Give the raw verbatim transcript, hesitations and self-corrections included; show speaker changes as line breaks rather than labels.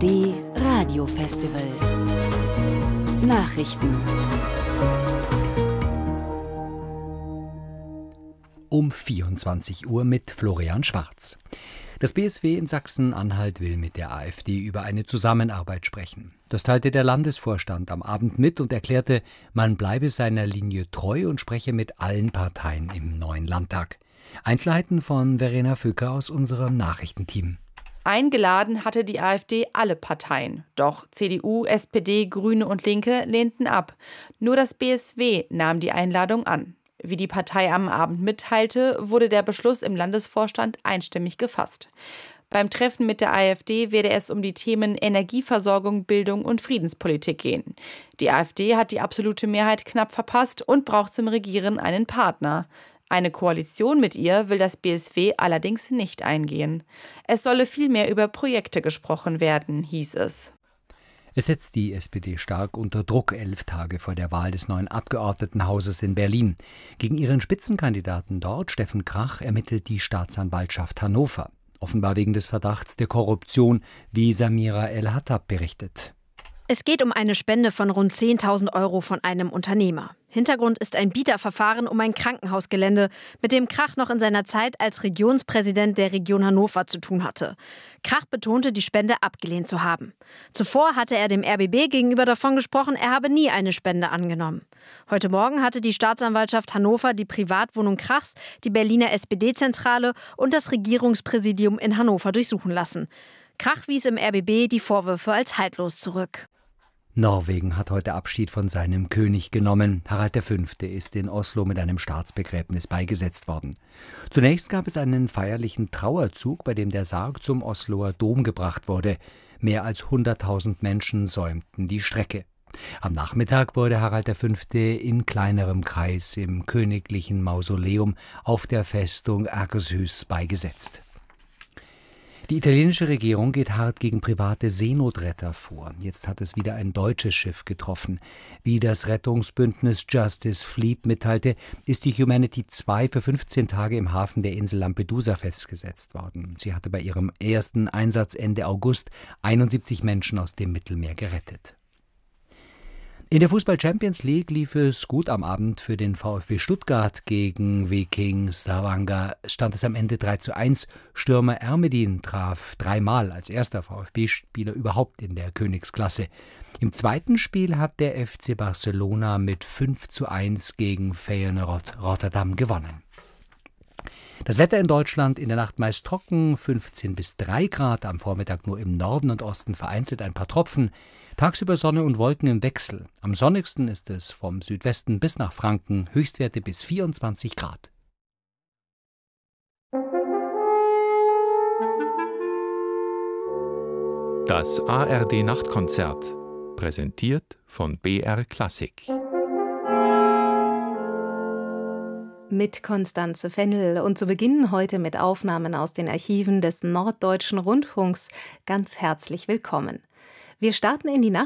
ARD Radiofestival. Nachrichten.
Um vierundzwanzig Uhr mit Florian Schwarz. Das B S W in Sachsen-Anhalt will mit der AfD über eine Zusammenarbeit sprechen. Das teilte der Landesvorstand am Abend mit und erklärte, man bleibe seiner Linie treu und spreche mit allen Parteien im neuen Landtag. Einzelheiten von Verena Föker aus unserem Nachrichtenteam.
Eingeladen hatte die AfD alle Parteien. Doch C D U, S P D, Grüne und Linke lehnten ab. Nur das B S W nahm die Einladung an. Wie die Partei am Abend mitteilte, wurde der Beschluss im Landesvorstand einstimmig gefasst. Beim Treffen mit der AfD werde es um die Themen Energieversorgung, Bildung und Friedenspolitik gehen. Die AfD hat die absolute Mehrheit knapp verpasst und braucht zum Regieren einen Partner. Eine Koalition mit ihr will das B S W allerdings nicht eingehen. Es solle vielmehr über Projekte gesprochen werden, hieß es.
Es setzt die S P D stark unter Druck, elf Tage vor der Wahl des neuen Abgeordnetenhauses in Berlin. Gegen ihren Spitzenkandidaten dort, Steffen Krach, ermittelt die Staatsanwaltschaft Hannover. Offenbar wegen des Verdachts der Korruption, wie Samira El-Hattab berichtet.
Es geht um eine Spende von rund zehntausend Euro von einem Unternehmer. Hintergrund ist ein Bieterverfahren um ein Krankenhausgelände, mit dem Krach noch in seiner Zeit als Regionspräsident der Region Hannover zu tun hatte. Krach betonte, die Spende abgelehnt zu haben. Zuvor hatte er dem R B B gegenüber davon gesprochen, er habe nie eine Spende angenommen. Heute Morgen hatte die Staatsanwaltschaft Hannover die Privatwohnung Krachs, die Berliner S P D-Zentrale und das Regierungspräsidium in Hannover durchsuchen lassen. Krach wies im R B B die Vorwürfe als haltlos zurück.
Norwegen hat heute Abschied von seinem König genommen. Harald der Fünfte ist in Oslo mit einem Staatsbegräbnis beigesetzt worden. Zunächst gab es einen feierlichen Trauerzug, bei dem der Sarg zum Osloer Dom gebracht wurde. Mehr als hunderttausend Menschen säumten die Strecke. Am Nachmittag wurde Harald der Fünfte in kleinerem Kreis im königlichen Mausoleum auf der Festung Akershus beigesetzt. Die italienische Regierung geht hart gegen private Seenotretter vor. Jetzt hat es wieder ein deutsches Schiff getroffen. Wie das Rettungsbündnis Justice Fleet mitteilte, ist die Humanity zwei für fünfzehn Tage im Hafen der Insel Lampedusa festgesetzt worden. Sie hatte bei ihrem ersten Einsatz Ende August einundsiebzig Menschen aus dem Mittelmeer gerettet. In der Fußball-Champions League lief es gut am Abend für den VfB Stuttgart gegen Viking Stavanger. Stand es am Ende drei zu eins. Stürmer Ermedin traf dreimal als erster VfB-Spieler überhaupt in der Königsklasse. Im zweiten Spiel hat der F C Barcelona mit fünf zu eins gegen Feyenoord Rotterdam gewonnen. Das Wetter in Deutschland in der Nacht meist trocken, fünfzehn bis drei Grad, am Vormittag nur im Norden und Osten vereinzelt ein paar Tropfen. Tagsüber Sonne und Wolken im Wechsel. Am sonnigsten ist es vom Südwesten bis nach Franken, Höchstwerte bis vierundzwanzig Grad.
Das A R D-Nachtkonzert, präsentiert von B R Klassik.
Mit Konstanze Fennel und zu Beginn heute mit Aufnahmen aus den Archiven des Norddeutschen Rundfunks. Ganz herzlich willkommen. Wir starten in die Nacht